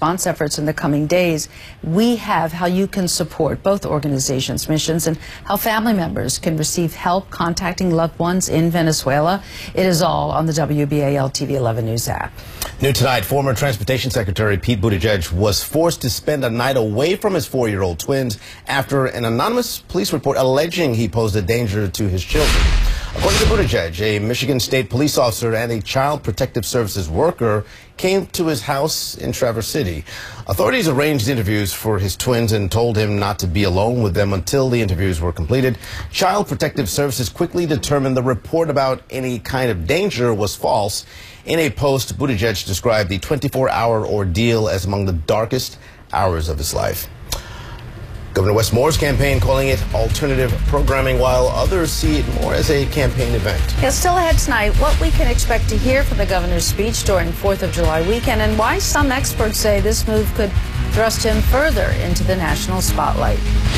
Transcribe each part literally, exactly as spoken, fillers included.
response efforts in the coming days. We have how you can support both organizations' missions and how family members can receive help contacting loved ones in Venezuela. It is all on the W B A L T V eleven News app. New tonight, former Transportation Secretary Pete Buttigieg was forced to spend a night away from his four-year-old twins after an anonymous police report alleging he posed a danger to his children. According to Buttigieg, a Michigan State police officer and a Child Protective Services worker came to his house in Traverse City. Authorities arranged interviews for his twins and told him not to be alone with them until the interviews were completed. Child Protective Services quickly determined the report about any kind of danger was false. In a post, Buttigieg described the twenty-four hour ordeal as among the darkest hours of his life. Governor Wes Moore's campaign calling it alternative programming, while others see it more as a campaign event. Yeah, still ahead tonight, what we can expect to hear from the governor's speech during fourth of July weekend and why some experts say this move could thrust him further into the national spotlight.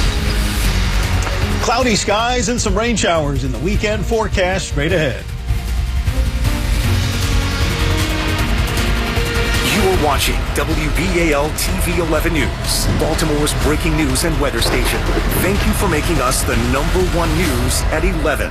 Cloudy skies and some rain showers in the weekend forecast straight ahead. You are watching W B A L T V eleven News, Baltimore's breaking news and weather station. Thank you for making us the number one news at eleven.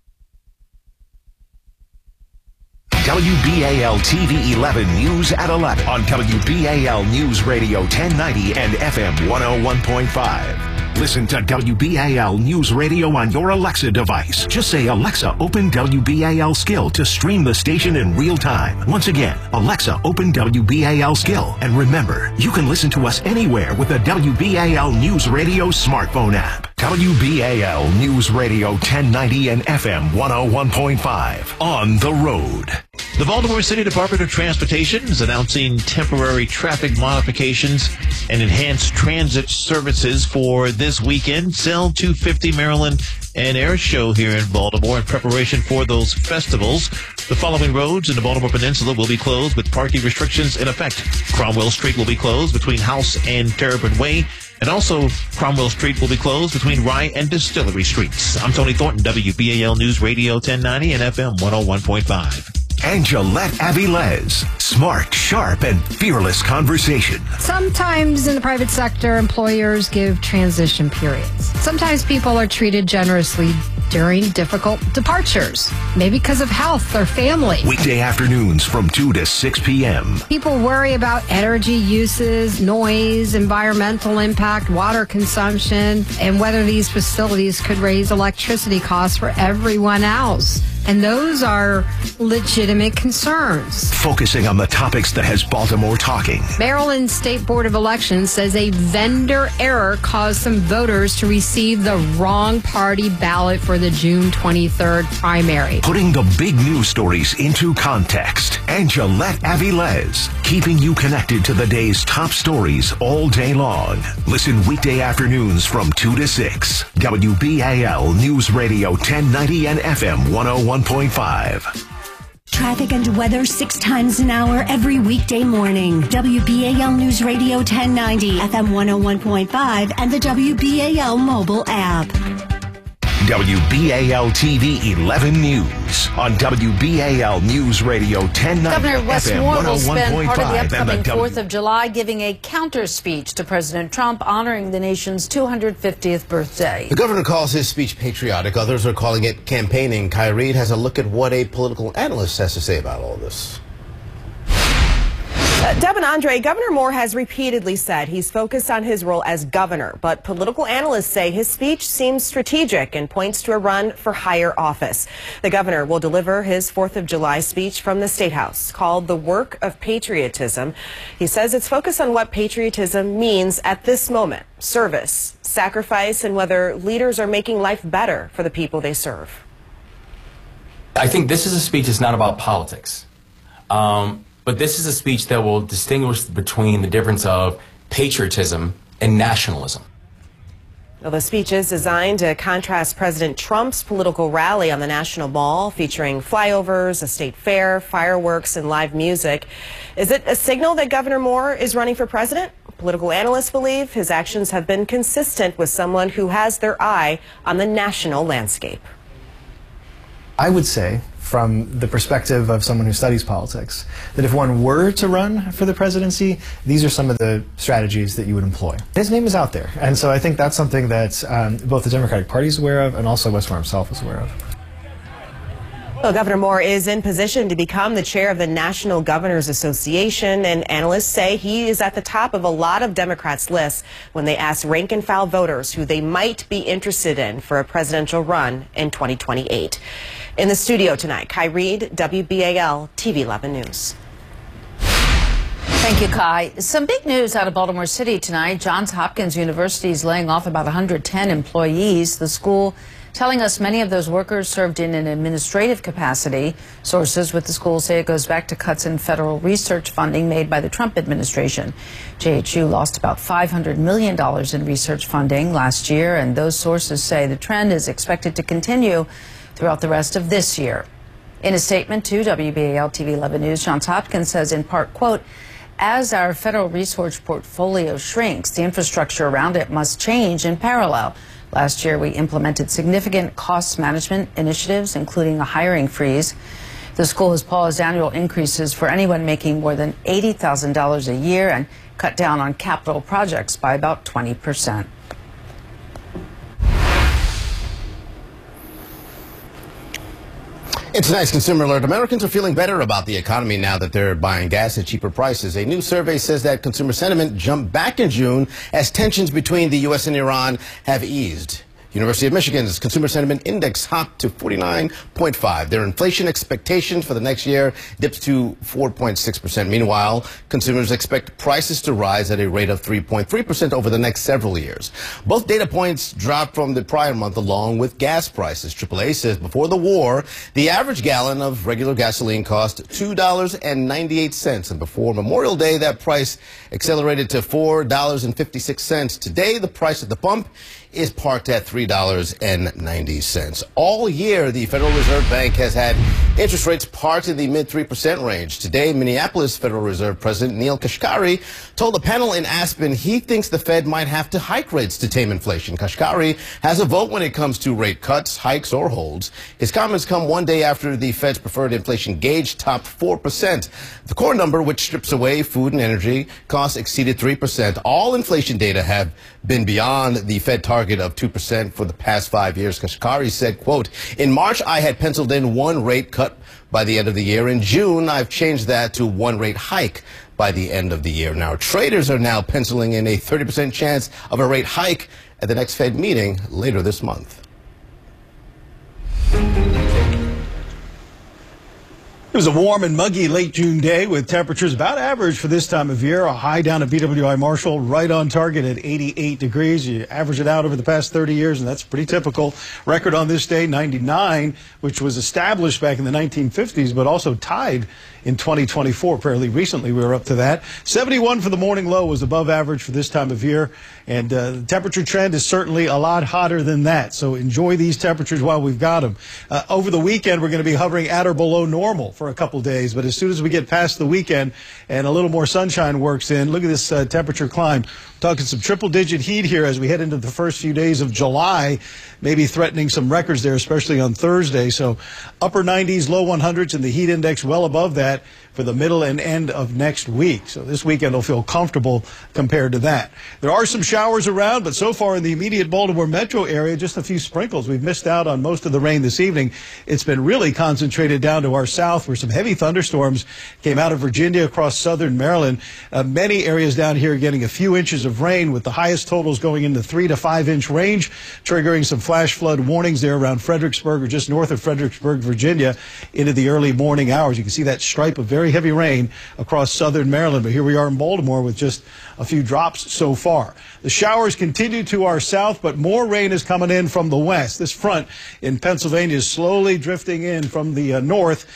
W B A L T V eleven News at eleven on W B A L News Radio ten ninety and F M one oh one point five. Listen to W B A L News Radio on your Alexa device. Just say, Alexa, open W B A L Skill to stream the station in real time. Once again, Alexa, open W B A L Skill. And remember, you can listen to us anywhere with the W B A L News Radio smartphone app. W B A L News Radio ten ninety and F M one oh one point five. On the road. The Baltimore City Department of Transportation is announcing temporary traffic modifications and enhanced transit services for this weekend. Cell two fifty Maryland and Air Show here in Baltimore in preparation for those festivals. The following roads in the Baltimore Peninsula will be closed with parking restrictions in effect. Cromwell Street will be closed between House and Terrapin Way. And also, Cromwell Street will be closed between Rye and Distillery Streets. I'm Tony Thornton, W B A L News Radio ten ninety and F M one oh one point five. Angelette Avilés. Smart, sharp, and fearless conversation. Sometimes in the private sector, employers give transition periods. Sometimes people are treated generously during difficult departures, maybe because of health or family. Weekday afternoons from two to six p.m. People worry about energy uses, noise, environmental impact, water consumption, and whether these facilities could raise electricity costs for everyone else. And those are legitimate concerns. Focusing on the topics that has Baltimore talking. Maryland State Board of Elections says a vendor error caused some voters to receive the wrong party ballot for the June twenty-third primary. Putting the big news stories into context. Angelette Avilés, keeping you connected to the day's top stories all day long. Listen weekday afternoons from two to six. W B A L News Radio ten ninety and F M one oh one point five. Traffic and weather six times an hour every weekday morning. W B A L News Radio ten ninety, F M one oh one point five, and the W B A L mobile app. W B A L T V eleven News on W B A L News Radio ten ninety. Governor Wes Moore will spend part of the upcoming the fourth of July giving a counter speech to President Trump honoring the nation's two hundred fiftieth birthday. The governor calls his speech patriotic. Others are calling it campaigning. Kai Reed has a look at what a political analyst has to say about all this. Uh, Deb and Andre, Governor Moore has repeatedly said he's focused on his role as governor, but political analysts say his speech seems strategic and points to a run for higher office. The governor will deliver his fourth of July speech from the State House, called The Work of Patriotism. He says it's focused on what patriotism means at this moment: service, sacrifice, and whether leaders are making life better for the people they serve. I think this is a speech that's not about politics. Um, But this is a speech that will distinguish between the difference of patriotism and nationalism. Well, the speech is designed to contrast President Trump's political rally on the National Mall, featuring flyovers, a state fair, fireworks, and live music. Is it a signal that Governor Moore is running for president? Political analysts believe his actions have been consistent with someone who has their eye on the national landscape. I would say, from the perspective of someone who studies politics, that if one were to run for the presidency, these are some of the strategies that you would employ. His name is out there, and so I think that's something that um, both the Democratic Party is aware of and also Wes Moore himself is aware of. Well, Governor Moore is in position to become the chair of the National Governors Association, and analysts say he is at the top of a lot of Democrats' lists when they ask rank-and-file voters who they might be interested in for a presidential run in twenty twenty-eight. In the studio tonight, Kai Reed, W B A L T V eleven News. Thank you, Kai. Some big news out of Baltimore City tonight. Johns Hopkins University is laying off about one hundred ten employees. The school telling us many of those workers served in an administrative capacity. Sources with the school say it goes back to cuts in federal research funding made by the Trump administration. J H U lost about five hundred million dollars in research funding last year, and those sources say the trend is expected to continue throughout the rest of this year. In a statement to W B A L T V eleven News, Johns Hopkins says in part, quote, as our federal research portfolio shrinks, the infrastructure around it must change in parallel. Last year, we implemented significant cost management initiatives, including a hiring freeze. The school has paused annual increases for anyone making more than eighty thousand dollars a year and cut down on capital projects by about twenty percent. In tonight's Consumer Alert, Americans are feeling better about the economy now that they're buying gas at cheaper prices. A new survey says that consumer sentiment jumped back in June as tensions between the U S and Iran have eased. University of Michigan's Consumer Sentiment Index hopped to forty-nine point five. Their inflation expectations for the next year dipped to four point six percent. Meanwhile, consumers expect prices to rise at a rate of three point three percent over the next several years. Both data points dropped from the prior month along with gas prices. triple A says before the war, the average gallon of regular gasoline cost two dollars and ninety-eight cents. And before Memorial Day, that price accelerated to four dollars and fifty-six cents. Today, the price at the pump is parked at three dollars and ninety cents. All year, the Federal Reserve Bank has had interest rates parked in the mid three percent range. Today, Minneapolis Federal Reserve President Neel Kashkari told a panel in Aspen he thinks the Fed might have to hike rates to tame inflation. Kashkari has a vote when it comes to rate cuts, hikes, or holds. His comments come one day after the Fed's preferred inflation gauge topped four percent. The core number, which strips away food and energy costs, exceeded three percent. All inflation data have been beyond the Fed target of two percent for the past five years. Kashkari said, quote, in March, I had penciled in one rate cut by the end of the year. In June, I've changed that to one rate hike by the end of the year. Now, traders are now penciling in a thirty percent chance of a rate hike at the next Fed meeting later this month. It was a warm and muggy late June day with temperatures about average for this time of year. A high down at B W I Marshall, right on target at eighty-eight degrees. You average it out over the past thirty years, and that's pretty typical. Record on this day, ninety-nine, which was established back in the nineteen fifties, but also tied in twenty twenty-four. Fairly recently, we were up to that. seventy-one for the morning low was above average for this time of year, and uh, the temperature trend is certainly a lot hotter than that. So enjoy these temperatures while we've got them. Uh, over the weekend, we're going to be hovering at or below normal for a couple days, but as soon as we get past the weekend and a little more sunshine works in, look at this uh, temperature climb. Talking some triple-digit heat here as we head into the first few days of July, maybe threatening some records there, especially on Thursday. So upper nineties, low hundreds, and the heat index well above that for the middle and end of next week. So this weekend will feel comfortable compared to that. There are some showers around, but so far in the immediate Baltimore metro area, just a few sprinkles. We've missed out on most of the rain this evening. It's been really concentrated down to our south, where some heavy thunderstorms came out of Virginia across southern Maryland. Uh, many areas down here getting a few inches of rain, with the highest totals going in the three to five inch range, triggering some flash flood warnings there around Fredericksburg, or just north of Fredericksburg, Virginia, into the early morning hours. You can see that stripe of very heavy rain across southern Maryland, but here we are in Baltimore with just a few drops so far. The showers continue to our south, but more rain is coming in from the west. This front in Pennsylvania is slowly drifting in from the uh, north, and that's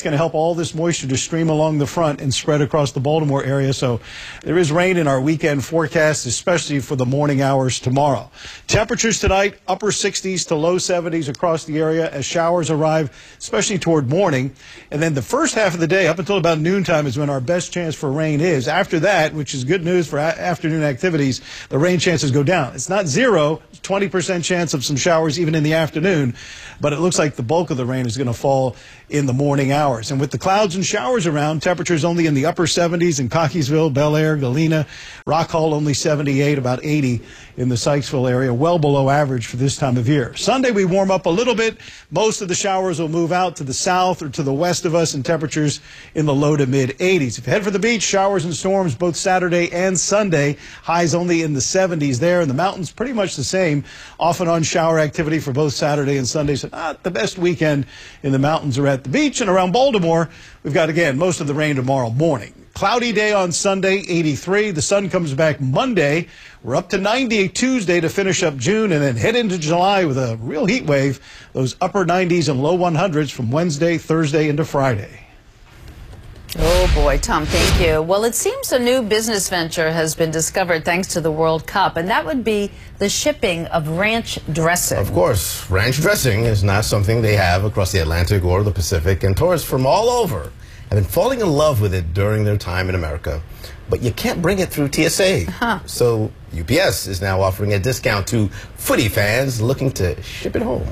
going to help all this moisture to stream along the front and spread across the Baltimore area. So there is rain in our weekend forecast, especially for the morning hours tomorrow. Temperatures tonight, upper sixties to low seventies across the area as showers arrive, especially toward morning. And then the first half of the day, up until about noontime, is when our best chance for rain is. After that, which is good news for a- afternoon activities, the rain chances go down. It's not zero, twenty percent chance of some showers even in the afternoon, but it looks like the bulk of the rain is going to fall in the morning hours. And with the clouds and showers around, temperatures only in the upper seventies in Cockeysville, Bel Air, Galena, Rock Hall only seventy-eight, about eighty in the Sykesville area, well below average for this time of year. Sunday we warm up a little bit. Most of the showers will move out to the south or to the west of us, and temperatures in the low to mid eighties. If you head for the beach, showers and storms both Saturday and Sunday. Highs only in the seventies there. In the mountains, pretty much the same. Off and on shower activity for both Saturday and Sunday. So not the best weekend in the mountains or at the beach. And around Baltimore, we've got, again, most of the rain tomorrow morning. Cloudy day on Sunday, eighty-three. The sun comes back Monday. We're up to ninety Tuesday to finish up June, and then head into July with a real heat wave. Those upper nineties and low hundreds from Wednesday, Thursday into Friday. Oh, boy, Tom, thank you. Well, it seems a new business venture has been discovered thanks to the World Cup, and that would be the shipping of ranch dressing. Of course, ranch dressing is not something they have across the Atlantic or the Pacific, and tourists from all over have been falling in love with it during their time in America. But you can't bring it through T S A. Huh. So U P S is now offering a discount to footy fans looking to ship it home.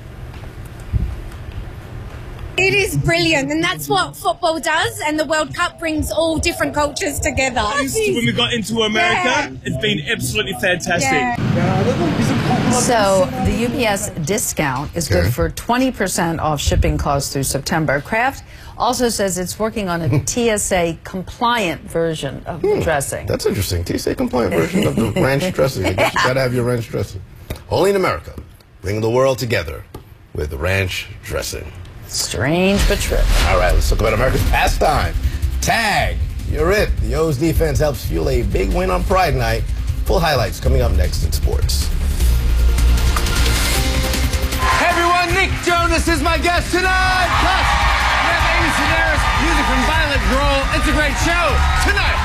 It is brilliant, and that's what football does, and the World Cup brings all different cultures together. When we got into America, yeah. It's been absolutely fantastic. Yeah. So the U P S discount is good Okay. for twenty percent off shipping costs through September. Kraft also says it's working on a T S A compliant version of the Hmm, dressing. That's interesting. T S A compliant version of the ranch dressing. I guess you gotta have your ranch dressing. Only in America, bringing the world together with ranch dressing. Strange but true. All right, let's talk about America's pastime. Tag. You're it. The O's defense helps fuel a big win on Pride Night. Full highlights coming up next in sports. Hey everyone, Nick Jonas is my guest tonight. Plus, we have Amy Sedaris, music from Violet Grohl. It's a great show tonight.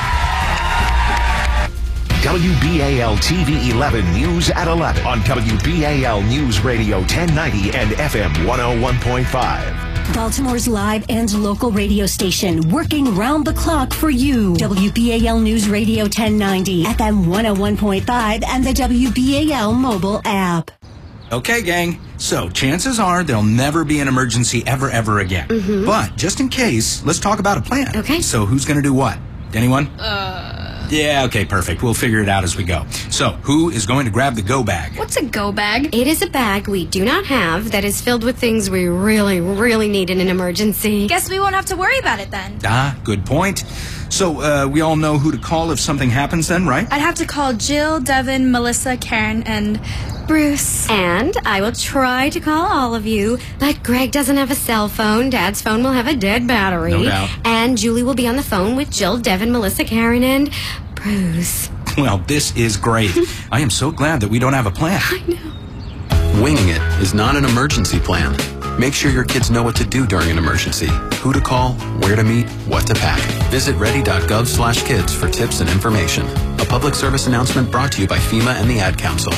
W B A L T V eleven News at eleven on W B A L News Radio ten ninety and F M one oh one point five. Baltimore's live and local radio station, working round the clock for you. W B A L News Radio ten ninety, F M one oh one point five, and the W B A L mobile app. Okay, gang. So, chances are there'll never be an emergency ever, ever again. Mm-hmm. But, just in case, let's talk about a plan. Okay. So, who's gonna do what? Anyone? Uh... Yeah, okay, perfect. We'll figure it out as we go. So, who is going to grab the go bag? What's a go bag? It is a bag we do not have that is filled with things we really, really need in an emergency. Guess we won't have to worry about it then. Ah, good point. So, uh, we all know who to call if something happens then, right? I'd have to call Jill, Devin, Melissa, Karen, and Bruce. And I will try to call all of you, but Greg doesn't have a cell phone. Dad's phone will have a dead battery. No doubt. And Julie will be on the phone with Jill, Devin, Melissa, Karen, and Bruce. Well, this is great. I am so glad that we don't have a plan. I know. Winging it is not an emergency plan. Make sure your kids know what to do during an emergency, who to call, where to meet, what to pack. Visit ready.gov slash kids for tips and information. A public service announcement brought to you by FEMA and the Ad Council.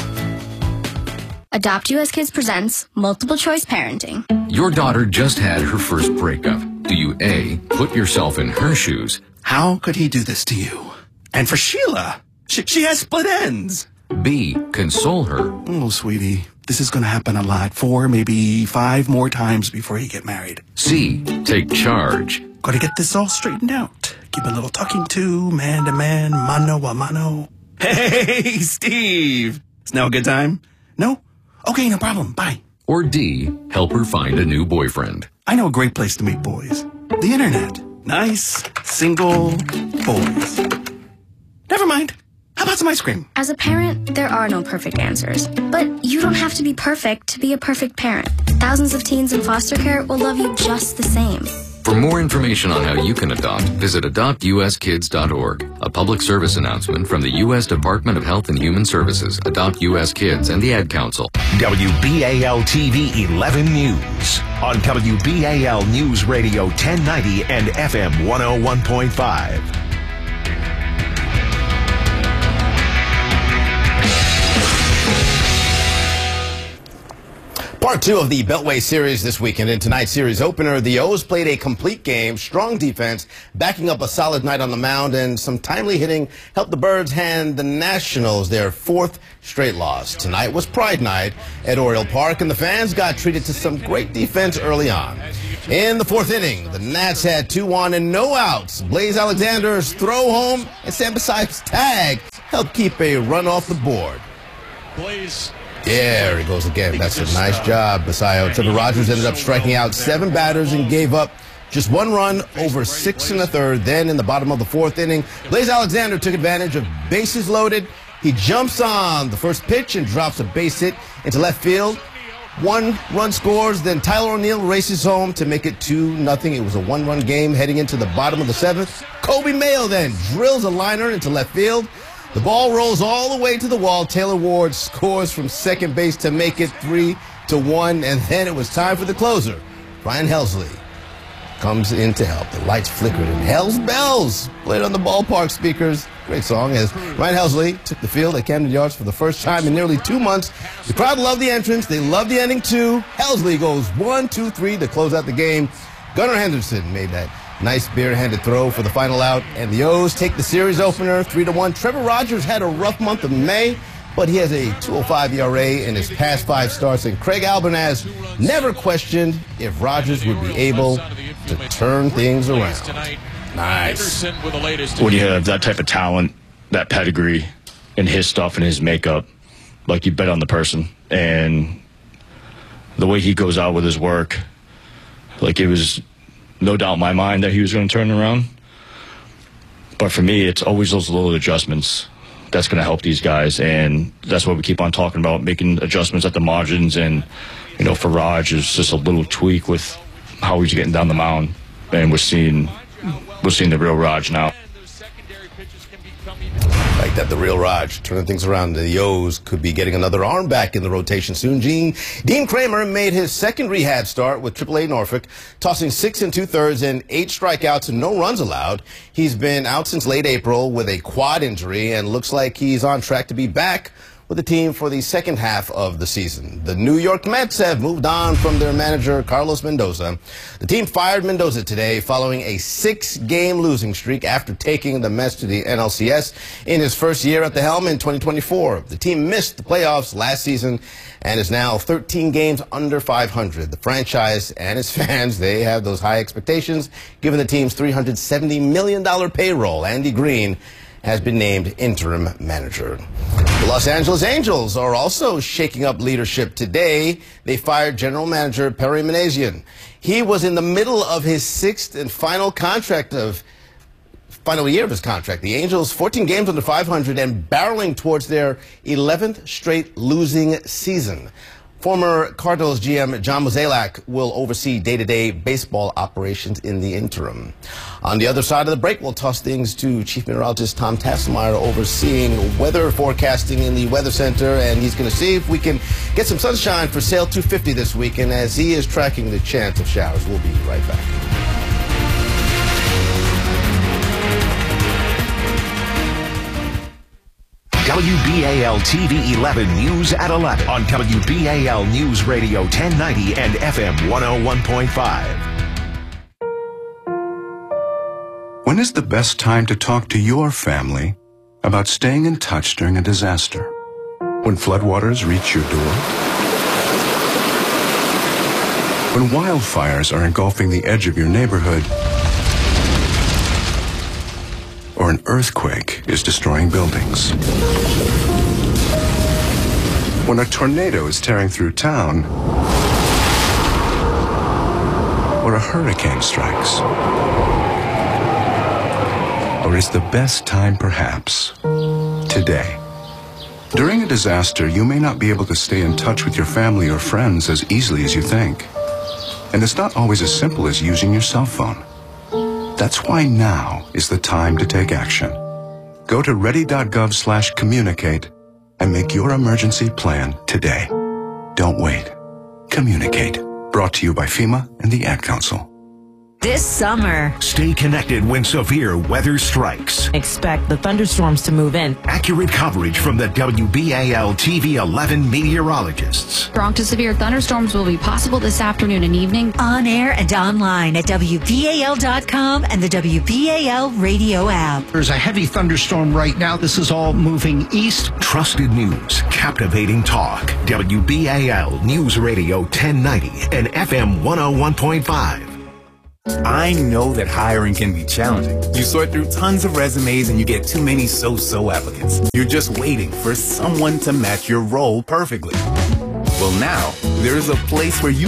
Adopt U S Kids presents Multiple Choice Parenting. Your daughter just had her first breakup. Do you A, put yourself in her shoes? How could he do this to you? And for Sheila, she, she has split ends. B, console her. Oh, sweetie, this is going to happen a lot. Four, maybe five more times before you get married. C, take charge. Got to get this all straightened out. Give a little talking to, man to man, mano a mano. Hey, Steve. Is now a good time? No? Okay, no problem. Bye. Or D, help her find a new boyfriend. I know a great place to meet boys. The internet. Nice, single boys. Never mind. How about some ice cream? As a parent, there are no perfect answers. But you don't have to be perfect to be a perfect parent. Thousands of teens in foster care will love you just the same. For more information on how you can adopt, visit adopt u s kids dot org. A public service announcement from the U S Department of Health and Human Services, Adopt U S Kids, and the Ad Council. W B A L T V eleven News on W B A L News Radio ten ninety and F M one oh one point five. Part two of the Beltway Series this weekend. In tonight's series opener, the O's played a complete game, strong defense, backing up a solid night on the mound, and some timely hitting helped the Birds hand the Nationals their fourth straight loss. Tonight was Pride Night at Oriole Park, and the fans got treated to some great defense early on. In the fourth inning, the Nats had two on and no outs. Blaze Alexander's throw home and Sam Basayo's tag helped keep a run off the board. Blaze. There he goes again. That's a nice job, Basayo. Trevor Rogers ended up striking out seven batters and gave up just one run over six and a third. Then in the bottom of the fourth inning, Blaze Alexander took advantage of bases loaded. He jumps on the first pitch and drops a base hit into left field. One run scores, then Tyler O'Neill races home to make it two nothing. It was a one-run game heading into the bottom of the seventh. Kobe Mayo then drills a liner into left field. The ball rolls all the way to the wall. Taylor Ward scores from second base to make it three to one, and then it was time for the closer. Ryan Helsley comes in to help. The lights flickered and Hell's Bells played on the ballpark speakers. Great song as Ryan Helsley took the field at Camden Yards for the first time in nearly two months. The crowd loved the entrance. They loved the ending too. Helsley goes one, two, three to close out the game. Gunnar Henderson made that nice bare-handed throw for the final out, and the O's take the series opener three to one. Trevor Rogers had a rough month of May, but he has a two oh five E R A in his past five starts, and Craig Albanaz never questioned if Rogers would be able to turn things around. Nice. When you have that type of talent, that pedigree, and his stuff and his makeup, like you bet on the person, and the way he goes out with his work, like it was no doubt in my mind that he was going to turn around. But for me, it's always those little adjustments that's going to help these guys. And that's what we keep on talking about, making adjustments at the margins. And, you know, for Raj, it's just a little tweak with how he's getting down the mound. And we're seeing, we're seeing the real Raj now. Like that, the real Raj turning things around. The O's could be getting another arm back in the rotation soon. Gene, Dean Kramer made his second rehab start with triple A Norfolk, tossing six and two-thirds and eight strikeouts and no runs allowed. He's been out since late April with a quad injury and looks like he's on track to be back with the team for the second half of the season. The New York Mets have moved on from their manager, Carlos Mendoza. The team fired Mendoza today following a six-game losing streak after taking the Mets to the N L C S in his first year at the helm in twenty twenty-four. The team missed the playoffs last season and is now thirteen games under five hundred. The franchise and its fans, they have those high expectations given the team's three hundred seventy million dollars payroll. Andy Green has been named interim manager. The Los Angeles Angels are also shaking up leadership today. They fired general manager Perry Minasian. He was in the middle of his sixth and final contract of final year of his contract. The Angels, fourteen games under five hundred and barreling towards their eleventh straight losing season. Former Cardinals G M John Mozeliak will oversee day-to-day baseball operations in the interim. On the other side of the break, we'll toss things to Chief Meteorologist Tom Tasselmeyer overseeing weather forecasting in the Weather Center, and he's going to see if we can get some sunshine for Sail two fifty this weekend as he is tracking the chance of showers. We'll be right back. W B A L T V eleven News at eleven on W B A L News Radio ten ninety and F M one oh one point five. When is the best time to talk to your family about staying in touch during a disaster? When floodwaters reach your door? When wildfires are engulfing the edge of your neighborhood? Or an earthquake is destroying buildings? When a tornado is tearing through town? Or a hurricane strikes? Or is the best time perhaps today? During a disaster, you may not be able to stay in touch with your family or friends as easily as you think. And it's not always as simple as using your cell phone. That's why now is the time to take action. Go to ready.gov slash communicate and make your emergency plan today. Don't wait. Communicate. Brought to you by FEMA and the Ad Council. This summer, Stay connected when severe weather strikes. expect the thunderstorms to move in. Accurate coverage from the W B A L T V eleven meteorologists. Strong to severe thunderstorms will be possible this afternoon and evening. On air and online at W B A L dot com and the W B A L radio app. There's a heavy thunderstorm right now. This is all moving east. Trusted news, captivating talk. W B A L News Radio ten ninety and F M one oh one point five. I know that hiring can be challenging. You sort through tons of resumes and you get too many so-so applicants. You're just waiting for someone to match your role perfectly. Well, now, there's a place where you